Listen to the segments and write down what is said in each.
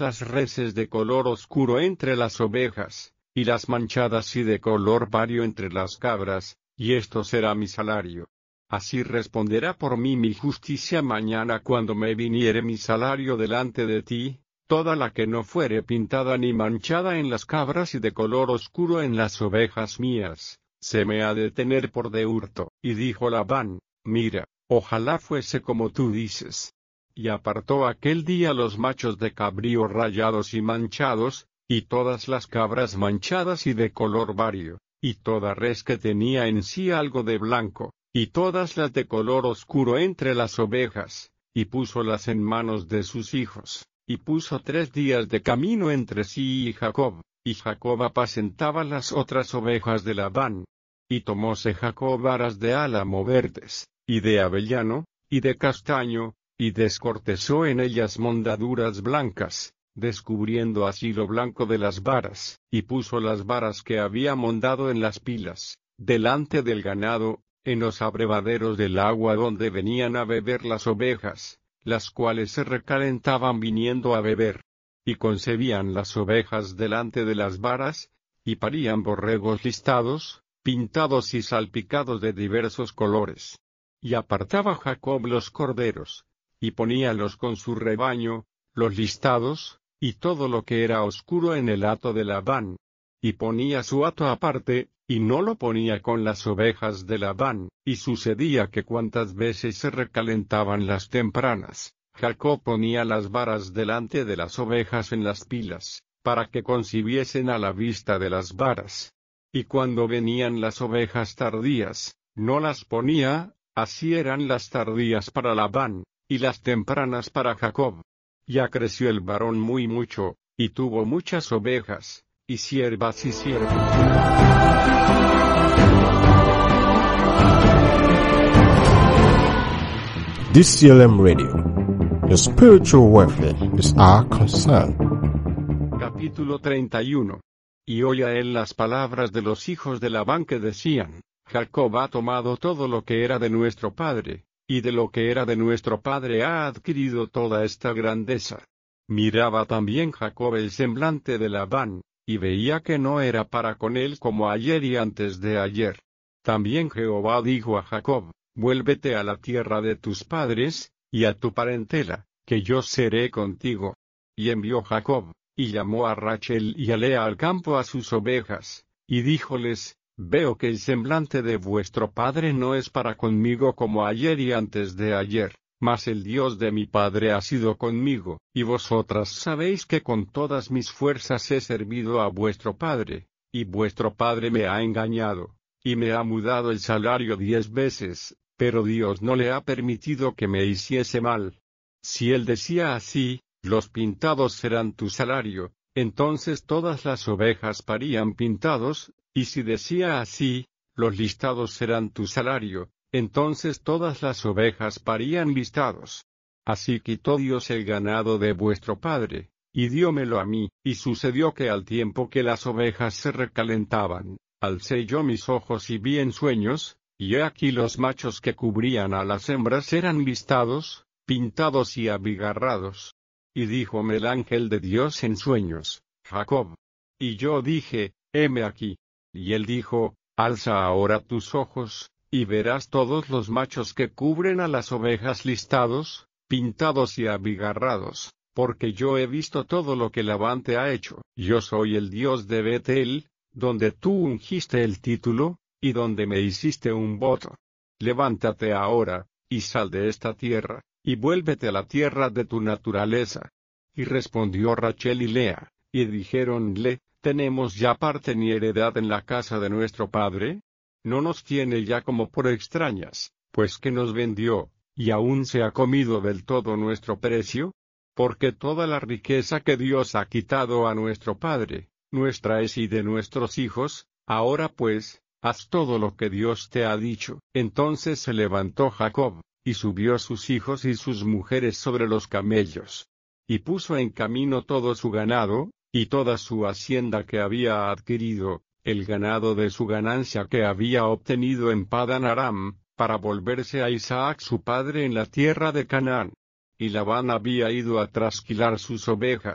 las reses de color oscuro entre las ovejas, y las manchadas y de color vario entre las cabras, y esto será mi salario. Así responderá por mí mi justicia mañana cuando me viniere mi salario delante de ti, toda la que no fuere pintada ni manchada en las cabras y de color oscuro en las ovejas mías, se me ha de tener por de hurto. Y dijo Labán, mira, ojalá fuese como tú dices. Y apartó aquel día los machos de cabrío rayados y manchados, y todas las cabras manchadas y de color vario, y toda res que tenía en sí algo de blanco, y todas las de color oscuro entre las ovejas, y púsolas en manos de sus hijos, y puso 3 días de camino entre sí y Jacob apacentaba las otras ovejas de Labán. Y tomóse Jacob varas de álamo verdes, y de avellano, y de castaño, y descortezó en ellas mondaduras blancas, descubriendo así lo blanco de las varas, y puso las varas que había mondado en las pilas, delante del ganado, en los abrevaderos del agua donde venían a beber las ovejas, las cuales se recalentaban viniendo a beber. Y concebían las ovejas delante de las varas, y parían borregos listados, pintados y salpicados de diversos colores. Y apartaba Jacob los corderos, y poníalos con su rebaño, los listados, y todo lo que era oscuro en el hato de Labán. Y ponía su hato aparte, y no lo ponía con las ovejas de Labán, y sucedía que cuantas veces se recalentaban las tempranas, Jacob ponía las varas delante de las ovejas en las pilas, para que concibiesen a la vista de las varas. Y cuando venían las ovejas tardías, no las ponía, así eran las tardías para Labán, y las tempranas para Jacob. Ya creció el varón muy mucho, y tuvo muchas ovejas, y siervas y siervos. DCLM Radio. The spiritual welfare is our concern. Capítulo 31. Y oía él las palabras de los hijos de Labán que decían, Jacob ha tomado todo lo que era de nuestro padre, y de lo que era de nuestro padre ha adquirido toda esta grandeza. Miraba también Jacob el semblante de Labán, y veía que no era para con él como ayer y antes de ayer. También Jehová dijo a Jacob, vuélvete a la tierra de tus padres, y a tu parentela, que yo seré contigo. Y envió Jacob, y llamó a Rachel y a Lea al campo a sus ovejas, y díjoles, veo que el semblante de vuestro padre no es para conmigo como ayer y antes de ayer, mas el Dios de mi padre ha sido conmigo, y vosotras sabéis que con todas mis fuerzas he servido a vuestro padre, y vuestro padre me ha engañado, y me ha mudado el salario 10 veces, pero Dios no le ha permitido que me hiciese mal. Si él decía así, los pintados serán tu salario, entonces todas las ovejas parían pintados, y si decía así, los listados serán tu salario, entonces todas las ovejas parían listados. Así quitó Dios el ganado de vuestro padre, y diómelo a mí, y sucedió que al tiempo que las ovejas se recalentaban, alcé yo mis ojos y vi en sueños, y he aquí los machos que cubrían a las hembras eran listados, pintados y abigarrados. Y díjome el ángel de Dios en sueños, Jacob. Y yo dije, heme aquí. Y él dijo, alza ahora tus ojos, y verás todos los machos que cubren a las ovejas listados, pintados y abigarrados, porque yo he visto todo lo que Labán te ha hecho. Yo soy el Dios de Betel, donde tú ungiste el título, y donde me hiciste un voto. Levántate ahora, y sal de esta tierra, y vuélvete a la tierra de tu naturaleza. Y respondió Rachel y Lea, y dijéronle, ¿tenemos ya parte ni heredad en la casa de nuestro padre? ¿No nos tiene ya como por extrañas, pues que nos vendió, y aún se ha comido del todo nuestro precio? Porque toda la riqueza que Dios ha quitado a nuestro padre, nuestra es y de nuestros hijos, ahora pues, haz todo lo que Dios te ha dicho. Entonces se levantó Jacob, y subió sus hijos y sus mujeres sobre los camellos. Y puso en camino todo su ganado, y toda su hacienda que había adquirido, el ganado de su ganancia que había obtenido en Padan Aram, para volverse a Isaac su padre en la tierra de Canaán. Y Labán había ido a trasquilar sus ovejas,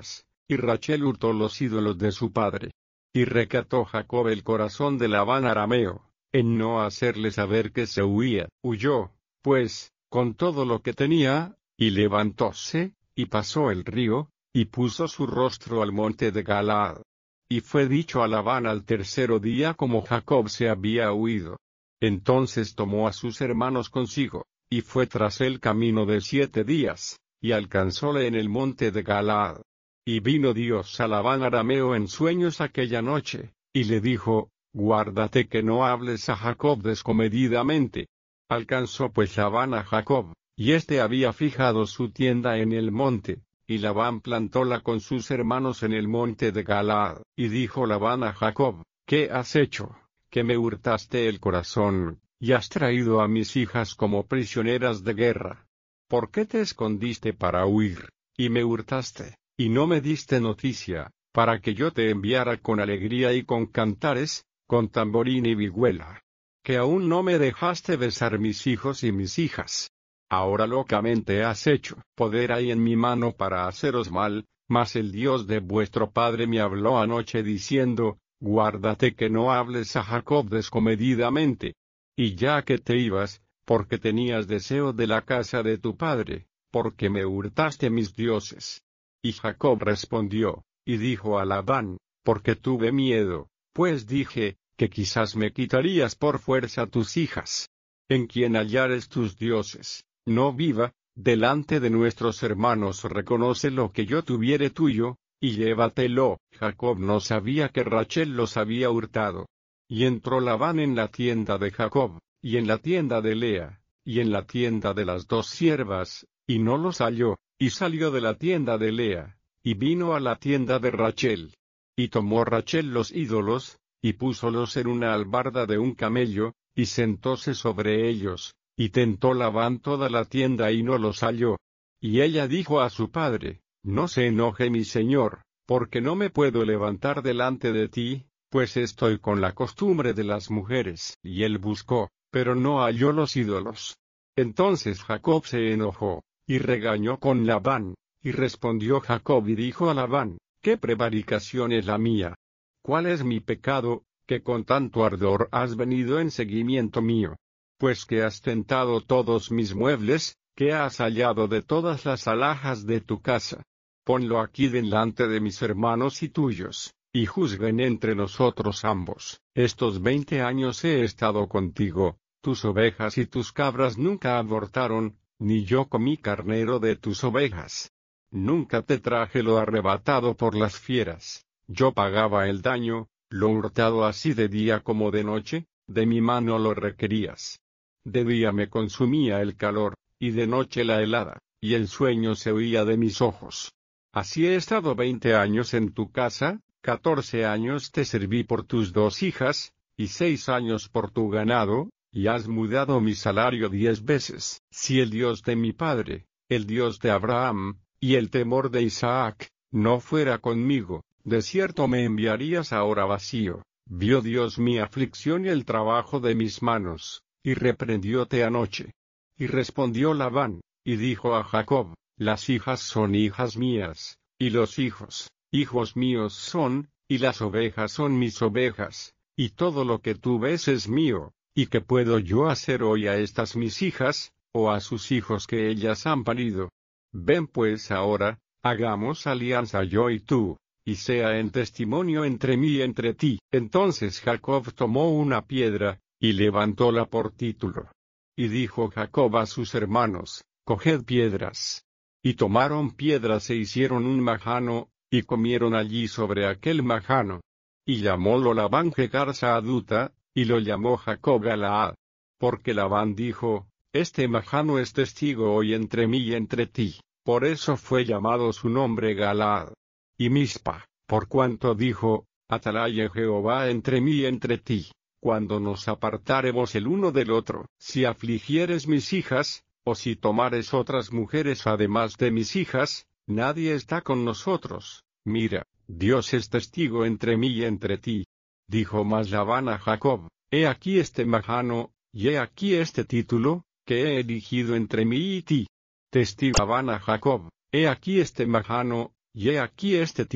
Y Rachel hurtó los ídolos de su padre. Y recató Jacob el corazón de Labán arameo, en no hacerle saber que se huía. Huyó, pues, con todo lo que tenía, y levantóse, y pasó el río, y puso su rostro al monte de Galaad. Y fue dicho a Labán al tercero día como Jacob se había huido. Entonces tomó a sus hermanos consigo, y fue tras él camino de 7 días, y alcanzóle en el monte de Galaad. Y vino Dios a Labán arameo en sueños aquella noche, y le dijo, guárdate que no hables a Jacob descomedidamente. Alcanzó pues Labán a Jacob, y éste había fijado su tienda en el monte, y Labán plantóla con sus hermanos en el monte de Galaad. Y dijo Labán a Jacob, ¿qué has hecho? Que me hurtaste el corazón, y has traído a mis hijas como prisioneras de guerra. ¿Por qué te escondiste para huir, y me hurtaste, y no me diste noticia, para que yo te enviara con alegría y con cantares, con tamborín y vihuela? Que aún no me dejaste besar mis hijos y mis hijas. Ahora locamente has hecho. Poder hay en mi mano para haceros mal, mas el Dios de vuestro padre me habló anoche diciendo, guárdate que no hables a Jacob descomedidamente. Y ya que te ibas, porque tenías deseo de la casa de tu padre, porque me hurtaste mis dioses. Y Jacob respondió, y dijo a Labán, porque tuve miedo, pues dije, que quizás me quitarías por fuerza tus hijas. En quien hallares tus dioses, no viva, delante de nuestros hermanos reconoce lo que yo tuviere tuyo, y llévatelo. Jacob no sabía que Rachel los había hurtado. Y entró Labán en la tienda de Jacob, y en la tienda de Lea, y en la tienda de las 2 siervas, y no los halló, y salió de la tienda de Lea, y vino a la tienda de Rachel. Y tomó Rachel los ídolos, y púsolos en una albarda de un camello, y sentóse sobre ellos, y tentó Labán toda la tienda y no los halló. Y ella dijo a su padre, no se enoje mi señor, porque no me puedo levantar delante de ti, pues estoy con la costumbre de las mujeres. Y él buscó, pero no halló los ídolos. Entonces Jacob se enojó, y regañó con Labán, y respondió Jacob y dijo a Labán, ¿qué prevaricación es la mía? ¿Cuál es mi pecado, que con tanto ardor has venido en seguimiento mío? Pues que has tentado todos mis muebles, que has hallado de todas las alhajas de tu casa. Ponlo aquí delante de mis hermanos y tuyos, y juzguen entre nosotros ambos. Estos 20 años he estado contigo, tus ovejas y tus cabras nunca abortaron, ni yo comí carnero de tus ovejas. Nunca te traje lo arrebatado por las fieras. Yo pagaba el daño, lo hurtado así de día como de noche, de mi mano lo requerías. De día me consumía el calor, y de noche la helada, y el sueño se huía de mis ojos. Así he estado 20 años en tu casa, 14 años te serví por tus 2 hijas, y 6 años por tu ganado, y has mudado mi salario 10 veces. Si el Dios de mi padre, el Dios de Abraham, y el temor de Isaac, no fuera conmigo, de cierto me enviarías ahora vacío. Vio Dios mi aflicción y el trabajo de mis manos, y reprendióte anoche. Y respondió Labán, y dijo a Jacob, las hijas son hijas mías, y los hijos, hijos míos son, y las ovejas son mis ovejas, y todo lo que tú ves es mío, y ¿qué puedo yo hacer hoy a estas mis hijas, o a sus hijos que ellas han parido? Ven pues ahora, hagamos alianza yo y tú, y sea en testimonio entre mí y entre ti. Entonces Jacob tomó una piedra, y levantóla por título. Y dijo Jacob a sus hermanos, coged piedras. Y tomaron piedras e hicieron un majano, y comieron allí sobre aquel majano. Y llamólo Labán Jegar Saaduta, y lo llamó Jacob Galaad. Porque Labán dijo, este majano es testigo hoy entre mí y entre ti, por eso fue llamado su nombre Galaad. Y Mispa, por cuanto dijo, atalaya Jehová entre mí y entre ti, cuando nos apartaremos el uno del otro. Si afligieres mis hijas, o si tomares otras mujeres además de mis hijas, nadie está con nosotros. Mira, Dios es testigo entre mí y entre ti. Dijo más Labán a Jacob, he aquí este majano, y he aquí este título, que he erigido entre mí y ti. Testigo Labán a Jacob, he aquí este majano, y he aquí este título.